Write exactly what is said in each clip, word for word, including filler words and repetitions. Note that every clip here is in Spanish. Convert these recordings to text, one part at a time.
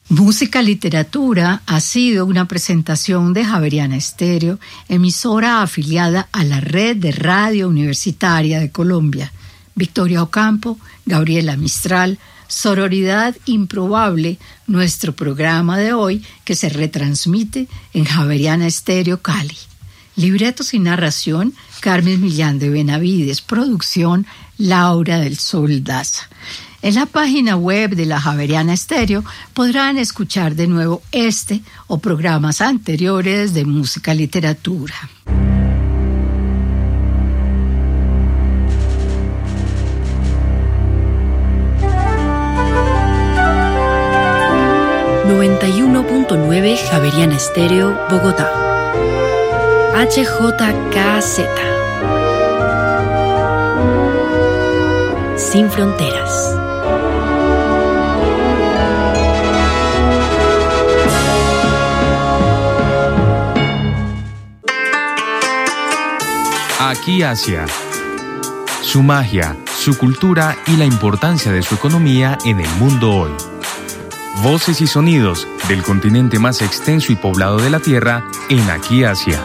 Música Literatura ha sido una presentación de Javeriana Estéreo, emisora afiliada a la Red de Radio Universitaria de Colombia. Victoria Ocampo, Gabriela Mistral, Sororidad Improbable, nuestro programa de hoy que se retransmite en Javeriana Estéreo Cali. Libretos y narración, Carmen Millán de Benavides. Producción, Laura del Sol Daza. En la página web de la Javeriana Estéreo podrán escuchar de nuevo este o programas anteriores de Música Literatura. noventa y uno punto nueve Javeriana Estéreo, Bogotá. H J K Z. Sin fronteras. Aquí Asia. Su magia, su cultura y la importancia de su economía en el mundo hoy. Voces y sonidos del continente más extenso y poblado de la Tierra en Aquí Asia.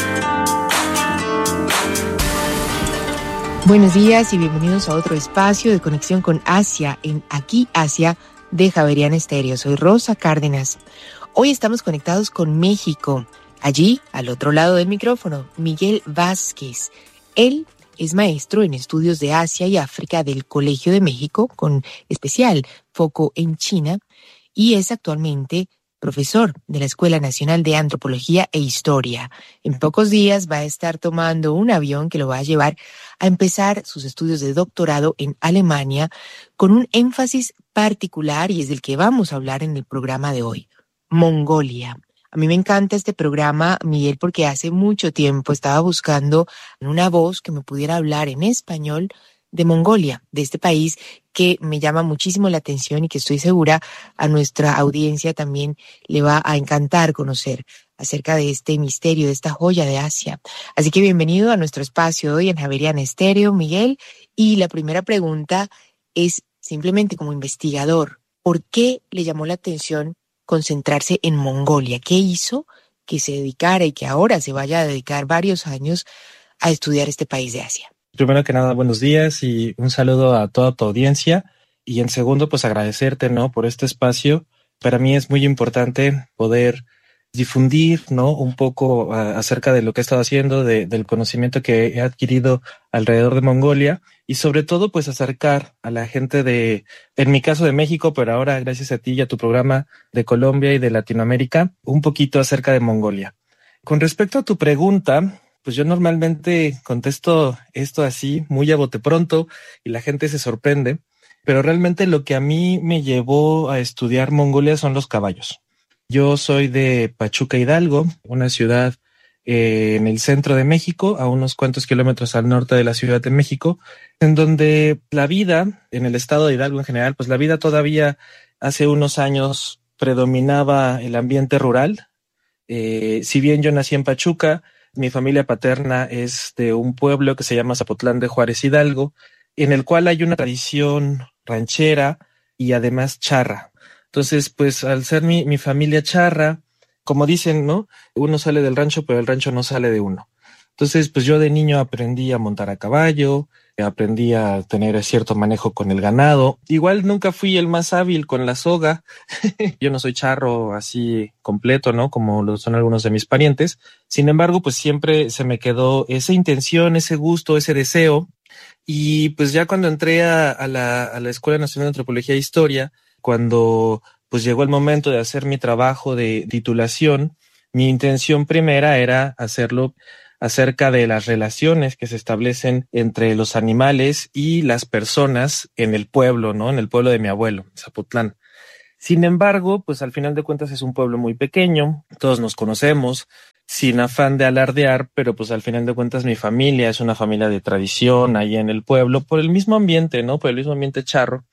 Buenos días y bienvenidos a otro espacio de conexión con Asia en Aquí Asia de Javeriana Estéreo. Soy Rosa Cárdenas. Hoy estamos conectados con México. Allí, al otro lado del micrófono, Miguel Vázquez. Él es maestro en estudios de Asia y África del Colegio de México, con especial foco en China, y es actualmente profesor de la Escuela Nacional de Antropología e Historia. En pocos días va a estar tomando un avión que lo va a llevar a empezar sus estudios de doctorado en Alemania, con un énfasis particular, y es del que vamos a hablar en el programa de hoy: Mongolia. A mí me encanta este programa, Miguel, porque hace mucho tiempo estaba buscando una voz que me pudiera hablar en español de Mongolia, de este país que me llama muchísimo la atención y que estoy segura a nuestra audiencia también le va a encantar conocer acerca de este misterio, de esta joya de Asia. Así que bienvenido a nuestro espacio de hoy en Javeriana Estéreo, Miguel. Y la primera pregunta es simplemente como investigador, ¿por qué le llamó la atención concentrarse en Mongolia? ¿Qué hizo que se dedicara y que ahora se vaya a dedicar varios años a estudiar este país de Asia? Primero que nada, buenos días y un saludo a toda tu audiencia. Y en segundo, pues agradecerte, ¿no?, por este espacio. Para mí es muy importante poder difundir, ¿no?, un poco uh, acerca de lo que he estado haciendo, de, del conocimiento que he adquirido alrededor de Mongolia, y sobre todo, pues acercar a la gente de, en mi caso de México, pero ahora gracias a ti y a tu programa, de Colombia y de Latinoamérica, un poquito acerca de Mongolia. Con respecto a tu pregunta, pues yo normalmente contesto esto así, muy a bote pronto, y la gente se sorprende, pero realmente lo que a mí me llevó a estudiar Mongolia son los caballos. Yo soy de Pachuca Hidalgo, una ciudad eh, en el centro de México, a unos cuantos kilómetros al norte de la Ciudad de México, en donde la vida, en el estado de Hidalgo en general, pues la vida todavía hace unos años predominaba el ambiente rural. Eh, si bien yo nací en Pachuca, mi familia paterna es de un pueblo que se llama Zapotlán de Juárez, Hidalgo, en el cual hay una tradición ranchera y además charra. Entonces, pues al ser mi, mi familia charra, como dicen, ¿no?, uno sale del rancho, pero el rancho no sale de uno. Entonces, pues yo de niño aprendí a montar a caballo, aprendí a tener cierto manejo con el ganado. Igual nunca fui el más hábil con la soga. Yo no soy charro así completo, ¿no?, como lo son algunos de mis parientes. Sin embargo, pues siempre se me quedó esa intención, ese gusto, ese deseo. Y pues ya cuando entré a, a, la, a la Escuela Nacional de Antropología e Historia, cuando pues llegó el momento de hacer mi trabajo de titulación, mi intención primera era hacerlo acerca de las relaciones que se establecen entre los animales y las personas en el pueblo, ¿no?, en el pueblo de mi abuelo, Zapotlán. Sin embargo, pues al final de cuentas es un pueblo muy pequeño, todos nos conocemos, sin afán de alardear, pero pues al final de cuentas mi familia es una familia de tradición ahí en el pueblo, por el mismo ambiente, ¿no?, por el mismo ambiente charro.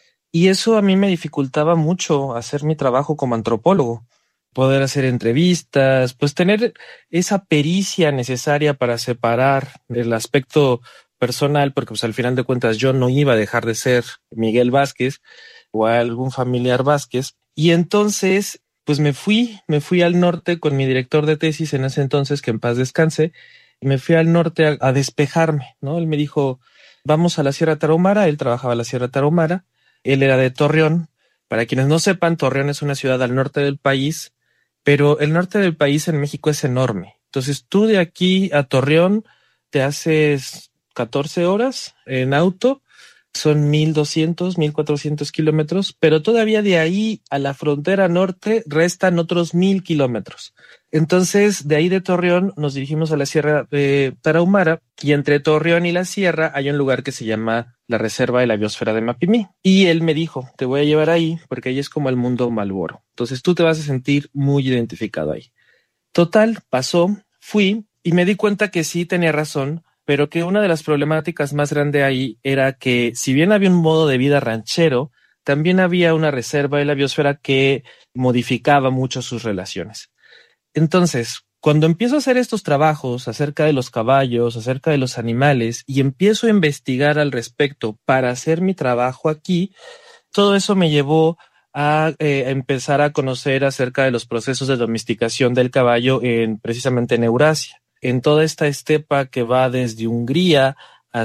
Y eso a mí me dificultaba mucho hacer mi trabajo como antropólogo, poder hacer entrevistas, pues tener esa pericia necesaria para separar el aspecto personal, porque pues al final de cuentas yo no iba a dejar de ser Miguel Vázquez o algún familiar Vázquez, Y entonces, pues me fui, me fui al norte con mi director de tesis en ese entonces, que en paz descanse, y me fui al norte a, a despejarme, ¿no? Él me dijo, vamos a la Sierra Tarahumara, él trabajaba en la Sierra Tarahumara, él era de Torreón. Para quienes no sepan, Torreón es una ciudad al norte del país, pero el norte del país en México es enorme. Entonces tú de aquí a Torreón te haces catorce horas en auto, son mil doscientos, mil cuatrocientos kilómetros, pero todavía de ahí a la frontera norte restan otros mil kilómetros. Entonces, de ahí de Torreón nos dirigimos a la Sierra de Tarahumara, y entre Torreón y la sierra hay un lugar que se llama la Reserva de la Biosfera de Mapimí. Y él me dijo, te voy a llevar ahí porque ahí es como el mundo Malboro. Entonces tú te vas a sentir muy identificado ahí. Total, pasó, fui y me di cuenta que sí tenía razón, pero que una de las problemáticas más grandes ahí era que si bien había un modo de vida ranchero, también había una reserva de la biosfera que modificaba mucho sus relaciones. Entonces, cuando empiezo a hacer estos trabajos acerca de los caballos, acerca de los animales, y empiezo a investigar al respecto para hacer mi trabajo aquí, todo eso me llevó a eh, empezar a conocer acerca de los procesos de domesticación del caballo en precisamente en Eurasia. En toda esta estepa que va desde Hungría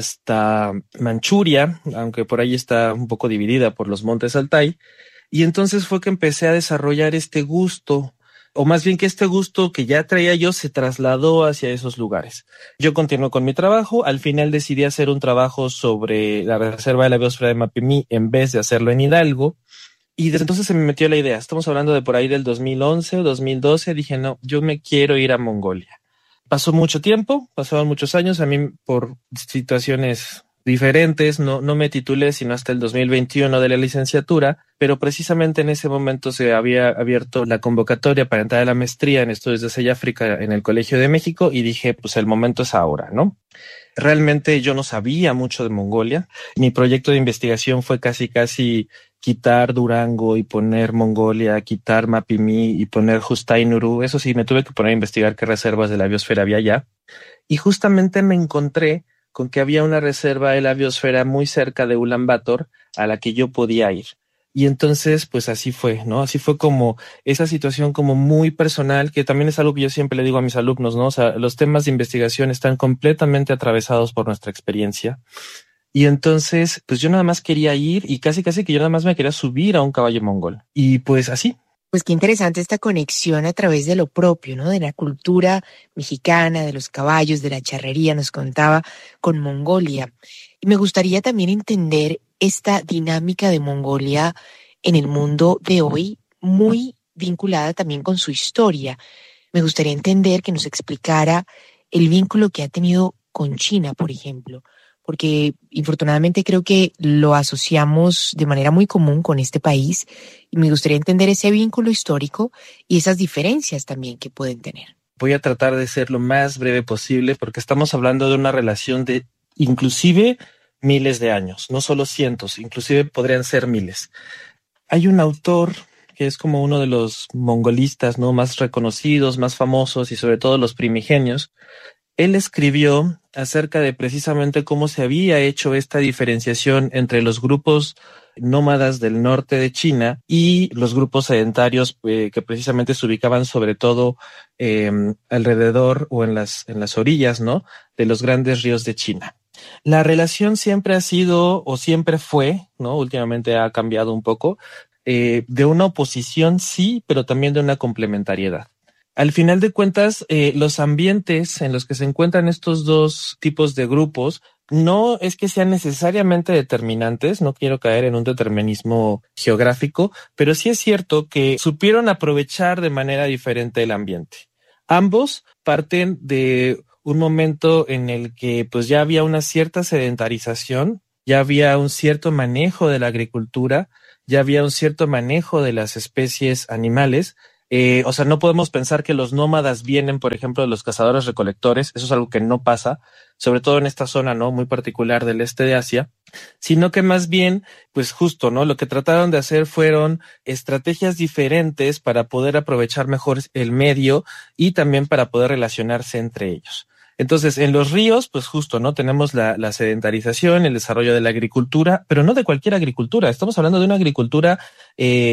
hasta Manchuria, aunque por ahí está un poco dividida por los montes Altai, y entonces fue que empecé a desarrollar este gusto, o más bien que este gusto que ya traía yo se trasladó hacia esos lugares. Yo continué con mi trabajo, al final decidí hacer un trabajo sobre la Reserva de la Biosfera de Mapimí en vez de hacerlo en Hidalgo, y desde entonces se me metió la idea, estamos hablando de por ahí del dos mil once o dos mil doce, dije no, yo me quiero ir a Mongolia. Pasó mucho tiempo, pasaron muchos años, a mí por situaciones diferentes, no, no me titulé sino hasta el dos mil veintiuno de la licenciatura, pero precisamente en ese momento se había abierto la convocatoria para entrar a la maestría en estudios de Asia y África en el Colegio de México y dije, pues el momento es ahora, ¿no? Realmente yo no sabía mucho de Mongolia, mi proyecto de investigación fue casi casi quitar Durango y poner Mongolia, quitar Mapimí y poner Hustainuru. Eso sí, me tuve que poner a investigar qué reservas de la biosfera había allá. Y justamente me encontré con que había una reserva de la biosfera muy cerca de Ulan Bator a la que yo podía ir. Y entonces, pues así fue, ¿no? Así fue como esa situación como muy personal, que también es algo que yo siempre le digo a mis alumnos, ¿no? O sea, los temas de investigación están completamente atravesados por nuestra experiencia. Y entonces, pues yo nada más quería ir y casi casi que yo nada más me quería subir a un caballo mongol. Y pues así. Pues qué interesante esta conexión a través de lo propio, ¿no? De la cultura mexicana, de los caballos, de la charrería, nos contaba, con Mongolia. Y me gustaría también entender esta dinámica de Mongolia en el mundo de hoy, muy vinculada también con su historia. Me gustaría entender que nos explicara el vínculo que ha tenido con China, por ejemplo, porque infortunadamente creo que lo asociamos de manera muy común con este país y me gustaría entender ese vínculo histórico y esas diferencias también que pueden tener. Voy a tratar de ser lo más breve posible porque estamos hablando de una relación de inclusive miles de años, no solo cientos, inclusive podrían ser miles. Hay un autor que es como uno de los mongolistas, ¿no?, más reconocidos, más famosos y sobre todo los primigenios. Él escribió acerca de precisamente cómo se había hecho esta diferenciación entre los grupos nómadas del norte de China y los grupos sedentarios eh, que precisamente se ubicaban sobre todo eh, alrededor o en las, en las orillas, ¿no?, de los grandes ríos de China. La relación siempre ha sido o siempre fue, ¿no?, últimamente ha cambiado un poco, eh, de una oposición sí, pero también de una complementariedad. Al final de cuentas, eh, los ambientes en los que se encuentran estos dos tipos de grupos no es que sean necesariamente determinantes, no quiero caer en un determinismo geográfico, pero sí es cierto que supieron aprovechar de manera diferente el ambiente. Ambos parten de un momento en el que pues ya había una cierta sedentarización, ya había un cierto manejo de la agricultura, ya había un cierto manejo de las especies animales. Eh, o sea, no podemos pensar que los nómadas vienen, por ejemplo, de los cazadores recolectores, eso es algo que no pasa, sobre todo en esta zona, ¿no?, muy particular del este de Asia, sino que más bien, pues justo, ¿no?, lo que trataron de hacer fueron estrategias diferentes para poder aprovechar mejor el medio y también para poder relacionarse entre ellos. Entonces, en los ríos, pues justo, ¿no?, tenemos la, la sedentarización, el desarrollo de la agricultura, pero no de cualquier agricultura, estamos hablando de una agricultura eh,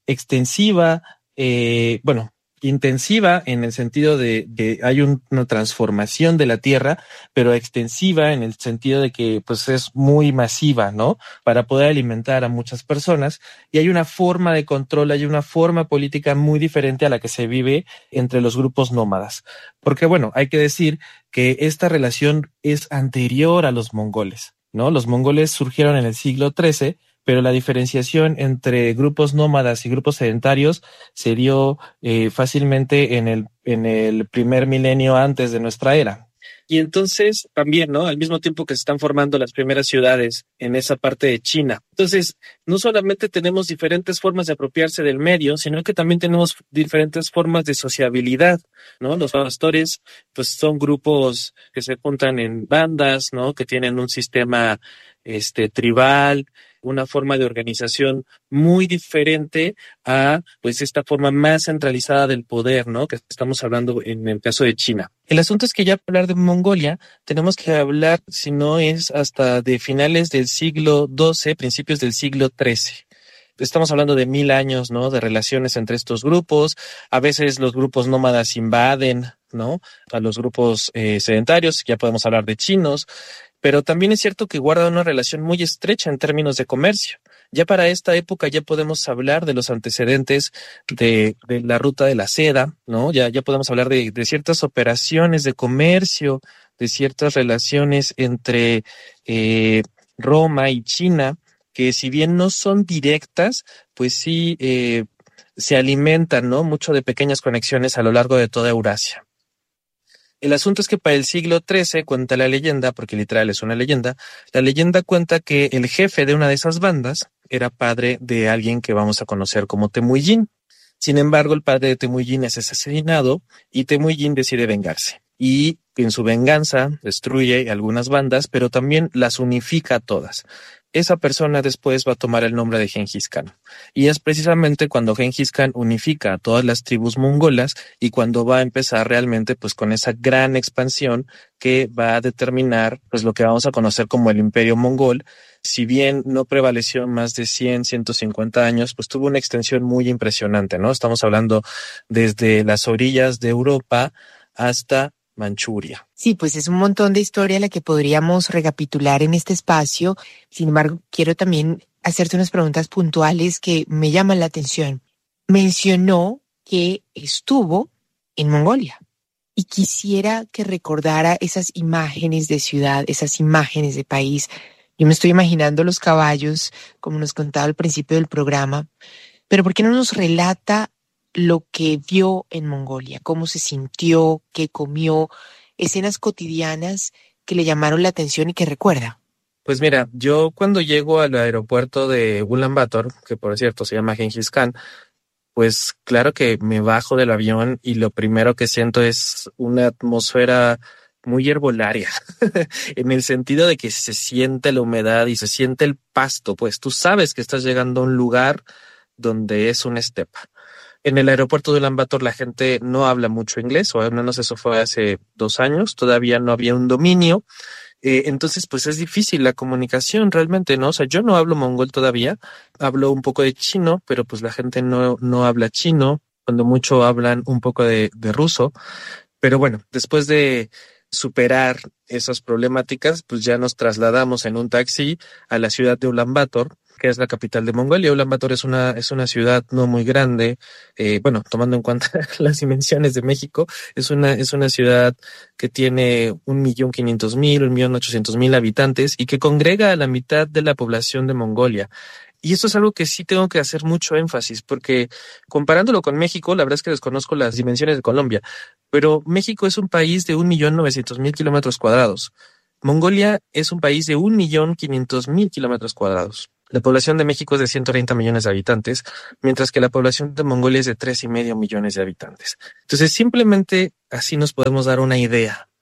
extensiva, eh, bueno, intensiva en el sentido de que hay un, una transformación de la tierra, pero extensiva en el sentido de que pues es muy masiva, ¿no? Para poder alimentar a muchas personas, y hay una forma de control, hay una forma política muy diferente a la que se vive entre los grupos nómadas. Porque bueno, hay que decir que esta relación es anterior a los mongoles, ¿no? Los mongoles surgieron en el siglo trece, pero la diferenciación entre grupos nómadas y grupos sedentarios se dio eh, fácilmente en el, en el primer milenio antes de nuestra era. Y entonces también, ¿no? Al mismo tiempo que se están formando las primeras ciudades en esa parte de China. Entonces, no solamente tenemos diferentes formas de apropiarse del medio, sino que también tenemos diferentes formas de sociabilidad, ¿no? Los pastores, pues son grupos que se juntan en bandas, ¿no? Que tienen un sistema este tribal, una forma de organización muy diferente a pues esta forma más centralizada del poder, ¿no? Que estamos hablando en el caso de China. El asunto es que ya para hablar de Mongolia tenemos que hablar, si no es hasta de finales del siglo doce, principios del siglo trece. Estamos hablando de mil años, ¿no? De relaciones entre estos grupos. A veces los grupos nómadas invaden, ¿no? A los grupos eh, sedentarios, ya podemos hablar de chinos. Pero también es cierto que guardan una relación muy estrecha en términos de comercio. Ya para esta época ya podemos hablar de los antecedentes de, de la ruta de la seda, ¿no? Ya, ya podemos hablar de, de ciertas operaciones de comercio, de ciertas relaciones entre eh, Roma y China, que si bien no son directas, pues sí eh, se alimentan, ¿no? Mucho de pequeñas conexiones a lo largo de toda Eurasia. El asunto es que para el siglo trece cuenta la leyenda, porque literal es una leyenda, la leyenda cuenta que el jefe de una de esas bandas era padre de alguien que vamos a conocer como Temujin. Sin embargo, el padre de Temujin es asesinado y Temujin decide vengarse. Y en su venganza destruye algunas bandas, pero también las unifica a todas. Esa persona después va a tomar el nombre de Gengis Khan. Y es precisamente cuando Gengis Khan unifica a todas las tribus mongolas y cuando va a empezar realmente pues con esa gran expansión que va a determinar pues lo que vamos a conocer como el Imperio Mongol. Si bien no prevaleció más de cien, ciento cincuenta años, pues tuvo una extensión muy impresionante, ¿no? Estamos hablando desde las orillas de Europa hasta Manchuria. Sí, pues es un montón de historia la que podríamos recapitular en este espacio. Sin embargo, quiero también hacerte unas preguntas puntuales que me llaman la atención. Mencionó que estuvo en Mongolia y quisiera que recordara esas imágenes de ciudad, esas imágenes de país. Yo me estoy imaginando los caballos, como nos contaba al principio del programa, pero ¿por qué no nos relata lo que vio en Mongolia, cómo se sintió, qué comió, escenas cotidianas que le llamaron la atención y que recuerda? Pues mira, yo cuando llego al aeropuerto de Ulan Bator, que por cierto se llama Gengis Khan, pues claro que me bajo del avión y lo primero que siento es una atmósfera muy herbolaria, en el sentido de que se siente la humedad y se siente el pasto, pues tú sabes que estás llegando a un lugar donde es una estepa. En el aeropuerto de Ulan Bator la gente no habla mucho inglés, o al menos eso fue hace dos años, todavía no había un dominio, eh, entonces pues es difícil la comunicación realmente, ¿no? O sea, yo no hablo mongol todavía, hablo un poco de chino, pero pues la gente no, no habla chino, cuando mucho hablan un poco de, de ruso, pero bueno, después de superar esas problemáticas, pues ya nos trasladamos en un taxi a la ciudad de Ulan Bator, que es la capital de Mongolia. Ulan Bator es una, es una ciudad no muy grande, eh, bueno, tomando en cuenta las dimensiones de México, es una, es una ciudad que tiene un millón quinientos mil, un millón ochocientos mil habitantes y que congrega a la mitad de la población de Mongolia. Y esto es algo que sí tengo que hacer mucho énfasis, porque comparándolo con México, la verdad es que desconozco las dimensiones de Colombia, pero México es un país de un millón novecientos mil kilómetros cuadrados. Mongolia es un país de un millón quinientos mil kilómetros cuadrados. La población de México es de ciento treinta millones de habitantes, mientras que la población de Mongolia es de tres y medio millones de habitantes. Entonces, simplemente así nos podemos dar una idea,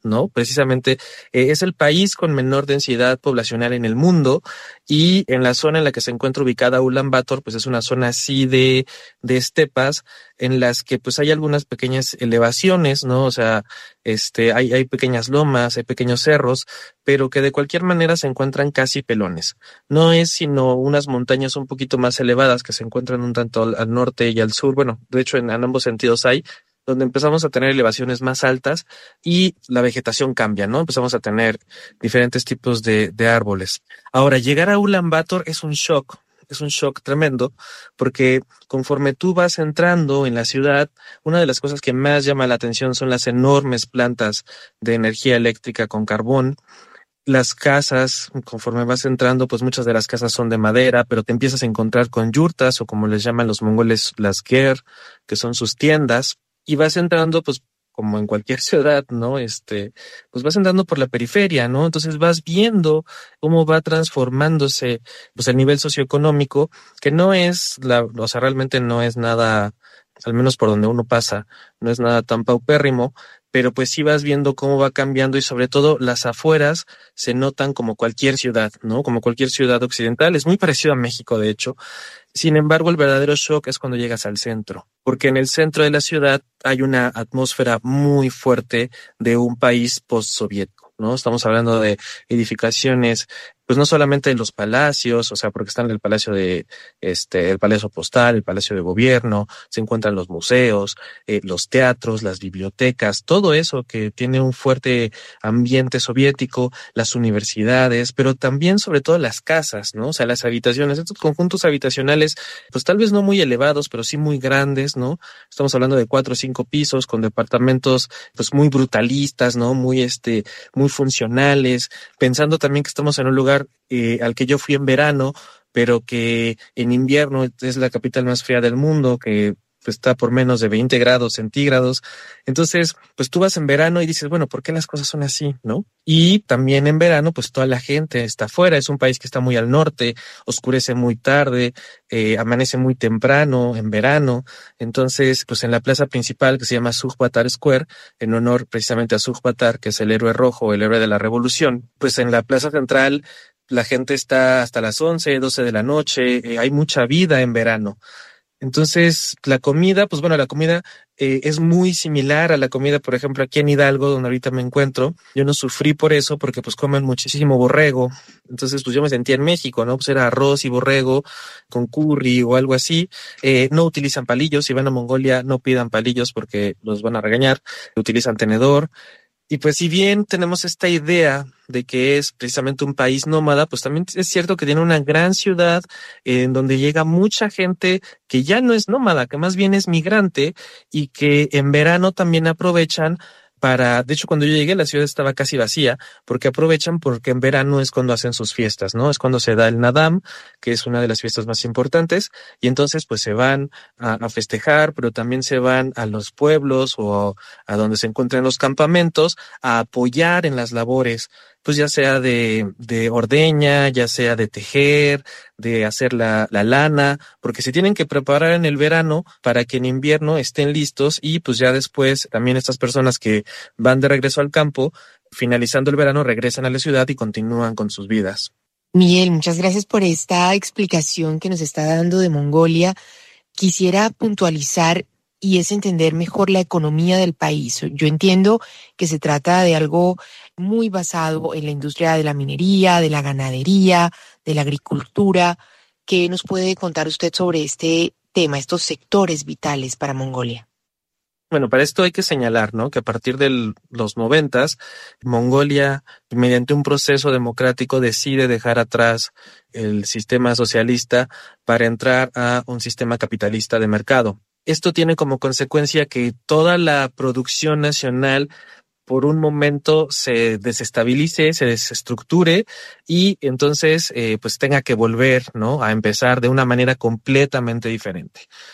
¿no? Precisamente eh, es el país con menor densidad poblacional en el mundo, y en la zona en la que se encuentra ubicada Ulan Bator, pues es una zona así de, de estepas en las que pues hay algunas pequeñas elevaciones, ¿no? O sea, este, hay, hay pequeñas lomas, hay pequeños cerros, pero que de cualquier manera se encuentran casi pelones. No es sino unas montañas un poquito más elevadas que se encuentran un tanto al, al norte y al sur. Bueno, de hecho en, en ambos sentidos hay, donde empezamos a tener elevaciones más altas y la vegetación cambia, ¿no? Empezamos a tener diferentes tipos de, de árboles. Ahora, llegar a Ulan Bator es un shock, es un shock tremendo, porque conforme tú vas entrando en la ciudad, una de las cosas que más llama la atención son las enormes plantas de energía eléctrica con carbón. Las casas, conforme vas entrando, pues muchas de las casas son de madera, pero te empiezas a encontrar con yurtas, o como les llaman los mongoles, las ger, que son sus tiendas. Y vas entrando, pues, como en cualquier ciudad, ¿no? Este, pues vas entrando por la periferia, ¿no? Entonces vas viendo cómo va transformándose, pues, el nivel socioeconómico, que no es la, o sea, realmente no es nada, al menos por donde uno pasa, no es nada tan paupérrimo, pero pues sí vas viendo cómo va cambiando, y sobre todo las afueras se notan como cualquier ciudad, ¿no? Como cualquier ciudad occidental. Es muy parecido a México, de hecho. Sin embargo, el verdadero shock es cuando llegas al centro, porque en el centro de la ciudad hay una atmósfera muy fuerte de un país postsoviético, ¿no? Estamos hablando de edificaciones, pues no solamente de los palacios, o sea, porque están el palacio de, este, el palacio postal, el palacio de gobierno, se encuentran los museos, eh, los teatros, las bibliotecas, todo eso que tiene un fuerte ambiente soviético, las universidades, pero también sobre todo las casas, ¿no? O sea, las habitaciones, estos conjuntos habitacionales, pues tal vez no muy elevados, pero sí muy grandes, ¿no? Estamos hablando de cuatro o cinco pisos con departamentos, pues muy brutalistas, ¿no? Muy, este, muy funcionales, pensando también que estamos en un lugar eh, al que yo fui en verano, pero que en invierno es la capital más fría del mundo, que está por menos de veinte grados centígrados. Entonces, pues tú vas en verano y dices, bueno, ¿por qué las cosas son así, no? Y también en verano, pues toda la gente está afuera. Es un país que está muy al norte, oscurece muy tarde, eh, amanece muy temprano en verano. Entonces, pues en la plaza principal, que se llama Sukhvatar Square, en honor precisamente a Sukhvatar, que es el héroe rojo, el héroe de la revolución, pues en la plaza central la gente está hasta las once, doce de la noche, eh, hay mucha vida en verano. Entonces, la comida, pues bueno, la comida eh, es muy similar a la comida, por ejemplo, aquí en Hidalgo, donde ahorita me encuentro. Yo no sufrí por eso, porque pues comen muchísimo borrego. Entonces, pues yo me sentía en México, ¿no? Pues era arroz y borrego con curry o algo así. Eh, no utilizan palillos. Si van a Mongolia, no pidan palillos porque los van a regañar. Utilizan tenedor. Y pues si bien tenemos esta idea de que es precisamente un país nómada, pues también es cierto que tiene una gran ciudad en donde llega mucha gente que ya no es nómada, que más bien es migrante, y que en verano también aprovechan para, de hecho cuando yo llegué la ciudad estaba casi vacía, porque aprovechan porque en verano es cuando hacen sus fiestas, ¿no? Es cuando se da el Nadam, que es una de las fiestas más importantes, y entonces pues se van a, a festejar, pero también se van a los pueblos o a, a donde se encuentran los campamentos a apoyar en las labores, pues ya sea de, de ordeña, ya sea de tejer, de hacer la, la lana, porque se tienen que preparar en el verano para que en invierno estén listos, y pues ya después también estas personas que van de regreso al campo, finalizando el verano, regresan a la ciudad y continúan con sus vidas. Miguel, muchas gracias por esta explicación que nos está dando de Mongolia. Quisiera puntualizar y es entender mejor la economía del país. Yo entiendo que se trata de algo muy basado en la industria de la minería, de la ganadería, de la agricultura. ¿Qué nos puede contar usted sobre este tema, estos sectores vitales para Mongolia? Bueno, para esto hay que señalar, ¿no?, que a partir de los noventas, Mongolia, mediante un proceso democrático, decide dejar atrás el sistema socialista para entrar a un sistema capitalista de mercado. Esto tiene como consecuencia que toda la producción nacional por un momento se desestabilice, se desestructure, y entonces eh, pues tenga que volver, ¿no?, a empezar de una manera completamente diferente.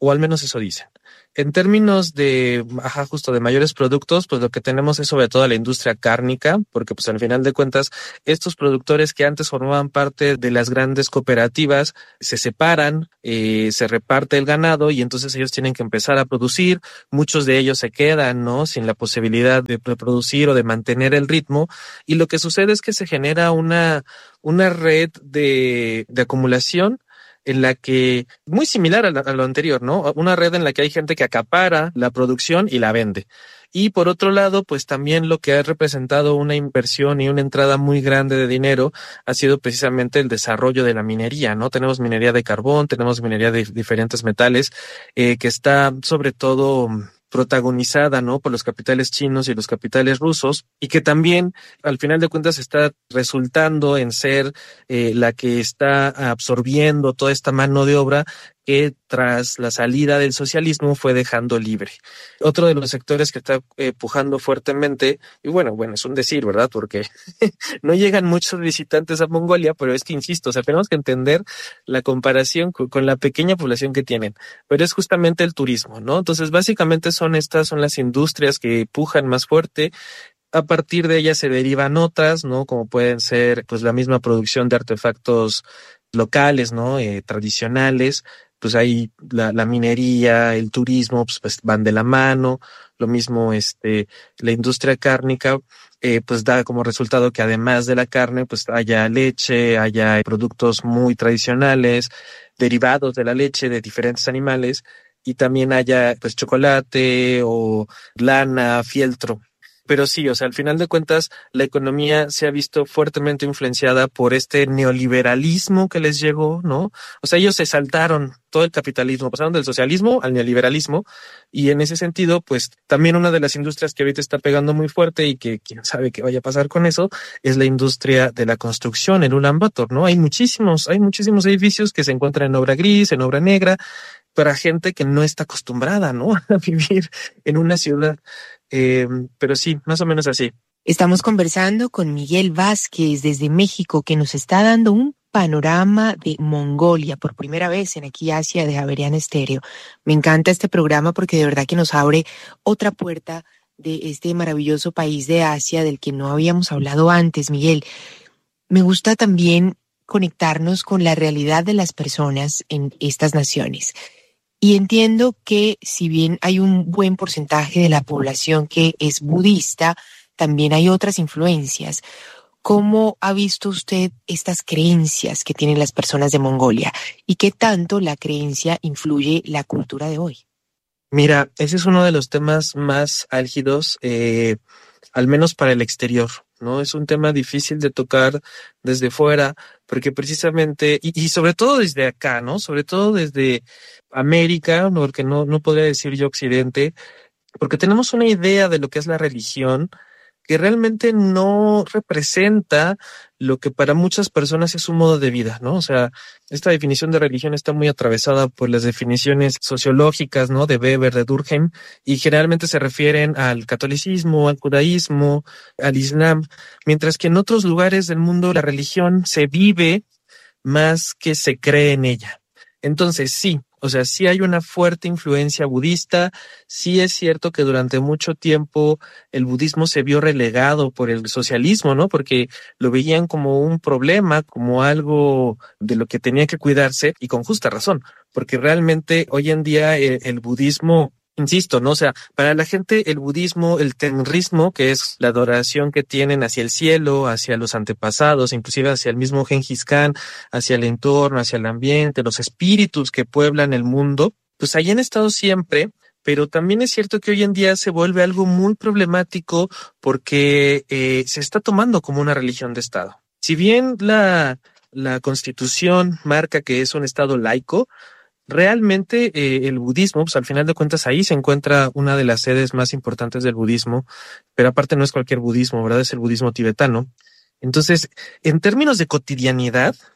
o al menos eso dicen. En términos de, ajá, justo de mayores productos, pues lo que tenemos es sobre todo la industria cárnica, porque pues al final de cuentas, estos productores que antes formaban parte de las grandes cooperativas se separan, eh, se reparte el ganado y entonces ellos tienen que empezar a producir. Muchos de ellos se quedan, ¿no? Sin la posibilidad de reproducir o de mantener el ritmo. Y lo que sucede es que se genera una, una red de, de acumulación en la que, muy similar a, la, a lo anterior, ¿no? Una red en la que hay gente que acapara la producción y la vende. Y por otro lado, pues también lo que ha representado una inversión y una entrada muy grande de dinero ha sido precisamente el desarrollo de la minería, ¿no? Tenemos minería de carbón, tenemos minería de diferentes metales, eh, que está sobre todo protagonizada, ¿no? Por los capitales chinos y los capitales rusos, y que también, al final de cuentas, está resultando en ser eh, la que está absorbiendo toda esta mano de obra que tras la salida del socialismo fue dejando libre. Otro de los sectores que está eh, pujando fuertemente, y bueno, bueno, es un decir, ¿verdad? Porque no llegan muchos visitantes a Mongolia, pero es que, insisto, o sea, tenemos que entender la comparación con, con la pequeña población que tienen, pero es justamente el turismo, ¿no? Entonces, básicamente son estas, son las industrias que pujan más fuerte. A partir de ellas se derivan otras, ¿no? Como pueden ser, pues, la misma producción de artefactos locales, ¿no? Eh, tradicionales. Pues ahí la, la minería, el turismo, pues, pues van de la mano. Lo mismo, este, la industria cárnica, eh, pues da como resultado que además de la carne, pues haya leche, haya productos muy tradicionales, derivados de la leche de diferentes animales, y también haya, pues, chocolate o lana, fieltro. Pero sí, o sea, al final de cuentas, la economía se ha visto fuertemente influenciada por este neoliberalismo que les llegó, ¿no? O sea, ellos se saltaron todo el capitalismo, pasaron del socialismo al neoliberalismo, y en ese sentido, pues, también una de las industrias que ahorita está pegando muy fuerte y que quién sabe qué vaya a pasar con eso, es la industria de la construcción en Ulan Bator, ¿no? Hay muchísimos, hay muchísimos edificios que se encuentran en obra gris, en obra negra, para gente que no está acostumbrada, ¿no? A vivir en una ciudad. Eh, pero sí, más o menos así. Estamos conversando con Miguel Vázquez desde México, que nos está dando un panorama de Mongolia por primera vez en Aquí Asia de Javeriana Estéreo. Me encanta este programa porque de verdad que nos abre otra puerta de este maravilloso país de Asia del que no habíamos hablado antes, Miguel. Me gusta también conectarnos con la realidad de las personas en estas naciones. Y entiendo que si bien hay un buen porcentaje de la población que es budista, también hay otras influencias. ¿Cómo ha visto usted estas creencias que tienen las personas de Mongolia? ¿Y qué tanto la creencia influye la cultura de hoy? Mira, ese es uno de los temas más álgidos, eh, al menos para el exterior, ¿no? Es un tema difícil de tocar desde fuera, porque precisamente, y, y sobre todo desde acá, ¿no? Sobre todo desde América, porque no, no podría decir yo Occidente, porque tenemos una idea de lo que es la religión que realmente no representa lo que para muchas personas es un modo de vida, ¿no? O sea, esta definición de religión está muy atravesada por las definiciones sociológicas, ¿no? De Weber, de Durkheim, y generalmente se refieren al catolicismo, al judaísmo, al islam, mientras que en otros lugares del mundo la religión se vive más que se cree en ella. Entonces, sí, o sea, sí hay una fuerte influencia budista, sí es cierto que durante mucho tiempo el budismo se vio relegado por el socialismo, ¿no? Porque lo veían como un problema, como algo de lo que tenía que cuidarse, y con justa razón, porque realmente hoy en día el, el budismo, insisto, ¿no? O sea, para la gente el budismo, el tenrismo, que es la adoración que tienen hacia el cielo, hacia los antepasados, inclusive hacia el mismo Gengis Khan, hacia el entorno, hacia el ambiente, los espíritus que pueblan el mundo, pues ahí han estado siempre, pero también es cierto que hoy en día se vuelve algo muy problemático porque eh, se está tomando como una religión de Estado. Si bien la, la Constitución marca que es un Estado laico, realmente eh, el budismo, pues al final de cuentas ahí se encuentra una de las sedes más importantes del budismo, pero aparte no es cualquier budismo, ¿verdad? Es el budismo tibetano. Entonces, en términos de cotidianidad,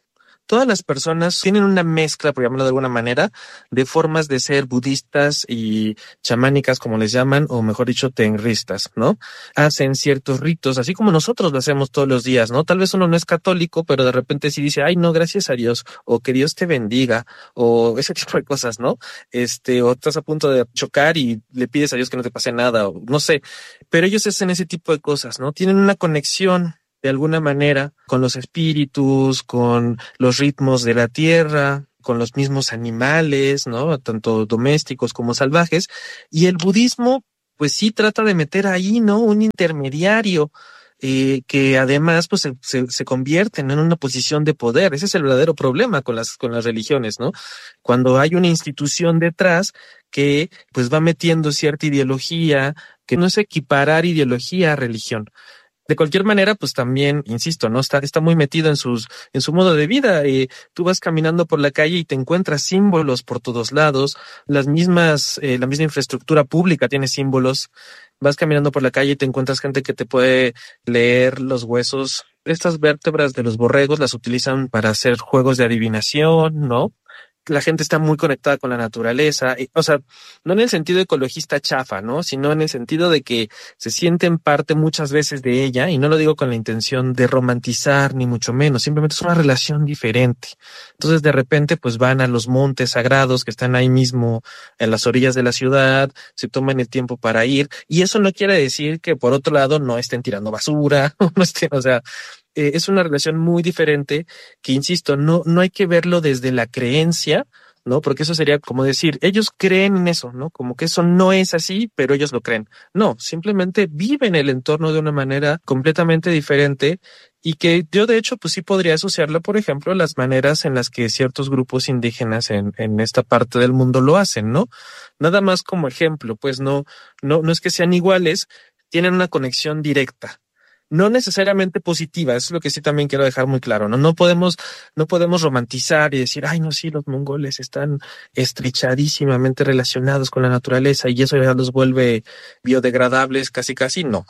todas las personas tienen una mezcla, por llamarlo de alguna manera, de formas de ser budistas y chamánicas, como les llaman, o mejor dicho, tenristas, ¿no? Hacen ciertos ritos, así como nosotros lo hacemos todos los días, ¿no? Tal vez uno no es católico, pero de repente sí dice, ay, no, gracias a Dios, o que Dios te bendiga, o ese tipo de cosas, ¿no? Este, o estás a punto de chocar y le pides a Dios que no te pase nada, o no sé. Pero ellos hacen ese tipo de cosas, ¿no? Tienen una conexión de alguna manera con los espíritus, con los ritmos de la tierra, con los mismos animales, ¿no? Tanto domésticos como salvajes. Y el budismo, pues sí trata de meter ahí, ¿no? Un intermediario eh, que además pues se, se, se convierten en una posición de poder. Ese es el verdadero problema con las, con las religiones, ¿no? Cuando hay una institución detrás que pues va metiendo cierta ideología, que no es equiparar ideología a religión. De cualquier manera, pues también, insisto, ¿no? Está, está muy metido en sus, en su modo de vida. Eh, tú vas caminando por la calle y te encuentras símbolos por todos lados. Las mismas, eh, la misma infraestructura pública tiene símbolos. Vas caminando por la calle y te encuentras gente que te puede leer los huesos. Estas vértebras de los borregos las utilizan para hacer juegos de adivinación, ¿no? La gente está muy conectada con la naturaleza, o sea, no en el sentido ecologista chafa, ¿no? Sino en el sentido de que se sienten parte muchas veces de ella, y no lo digo con la intención de romantizar ni mucho menos, simplemente es una relación diferente. Entonces de repente pues van a los montes sagrados que están ahí mismo en las orillas de la ciudad, se toman el tiempo para ir, y eso no quiere decir que por otro lado no estén tirando basura, no estén, o sea, Eh, es una relación muy diferente que, insisto, no, no hay que verlo desde la creencia, ¿no? Porque eso sería como decir, ellos creen en eso, ¿no? Como que eso no es así, pero ellos lo creen. No, simplemente viven el entorno de una manera completamente diferente y que yo, de hecho, pues sí podría asociarla, por ejemplo, a las maneras en las que ciertos grupos indígenas en, en esta parte del mundo lo hacen, ¿no? Nada más como ejemplo, pues no, no, no es que sean iguales, tienen una conexión directa. No necesariamente positiva, eso es lo que sí también quiero dejar muy claro, ¿no? No podemos, no podemos romantizar y decir, ay, no, sí, los mongoles están estrechadísimamente relacionados con la naturaleza y eso ya los vuelve biodegradables, casi casi, no.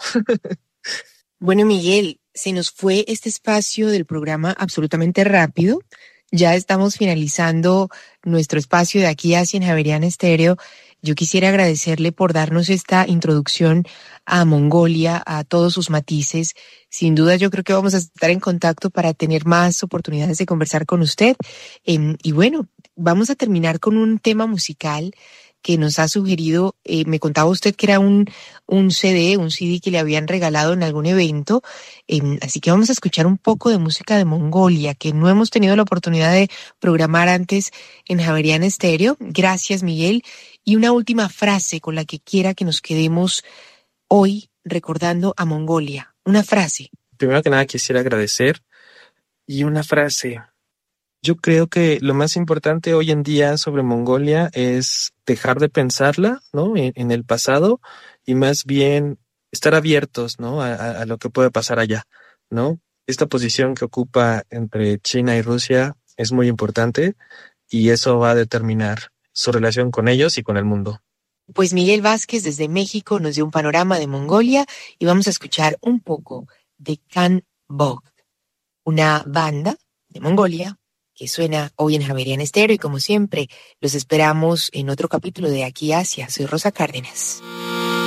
Bueno, Miguel, se nos fue este espacio del programa absolutamente rápido. Ya estamos finalizando nuestro espacio de Aquí Asia en Javeriana Estéreo. Yo quisiera agradecerle por darnos esta introducción a Mongolia, a todos sus matices. Sin duda yo creo que vamos a estar en contacto para tener más oportunidades de conversar con usted. Eh, y bueno, vamos a terminar con un tema musical que nos ha sugerido, eh, me contaba usted que era un, un C D, un C D que le habían regalado en algún evento, eh, así que vamos a escuchar un poco de música de Mongolia, que no hemos tenido la oportunidad de programar antes en Javeriana Estéreo. Gracias, Miguel. Y una última frase con la que quiera que nos quedemos hoy recordando a Mongolia. Una frase. Primero que nada quisiera agradecer, y una frase. Yo creo que lo más importante hoy en día sobre Mongolia es dejar de pensarla, ¿no? En, en el pasado y más bien estar abiertos, ¿no? A, a, a lo que puede pasar allá, ¿no? Esta posición que ocupa entre China y Rusia es muy importante y eso va a determinar su relación con ellos y con el mundo. Pues Miguel Vázquez desde México nos dio un panorama de Mongolia y vamos a escuchar un poco de Khan Bog, una banda de Mongolia que suena hoy en Javeriana Estéreo y como siempre los esperamos en otro capítulo de Aquí Asia. Soy Rosa Cárdenas.